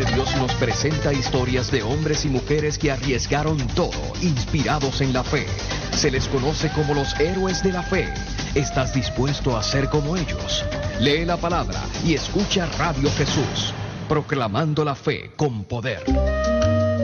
de Dios nos presenta historias de hombres y mujeres que arriesgaron todo, inspirados en la fe. Se les conoce como los héroes de la fe. ¿Estás dispuesto a ser como ellos? Lee la palabra y escucha Radio Jesús, proclamando la fe con poder.